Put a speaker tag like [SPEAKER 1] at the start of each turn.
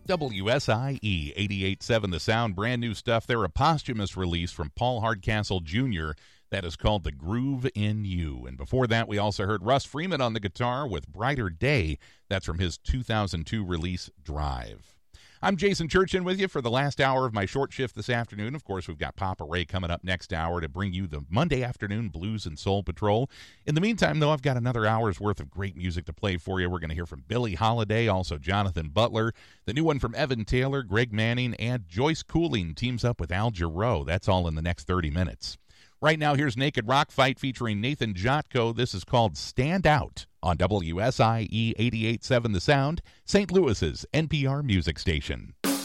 [SPEAKER 1] WSIE 88.7 The Sound, brand new stuff. They're a posthumous release from Paul Hardcastle Jr. that is called The Groove in You. And before that, we also heard Russ Freeman on the guitar with Brighter Day. That's from his 2002 release, Drive. I'm Jason Churchin with you for the last hour of my short shift this afternoon. Of course, we've got Papa Ray coming up next hour to bring you the Monday afternoon Blues and Soul Patrol. In the meantime, though, I've got another hour's worth of great music to play for you. We're going to hear from Billie Holiday, also Jonathan Butler. The new one from Evan Taylor, Greg Manning, and Joyce Cooling teams up with Al Jarreau. That's all in the next 30 minutes. Right now, here's Naked Rock Fight featuring Nathan Jotko. This is called Stand Out on WSIE 88.7 The Sound, St. Louis's NPR music station.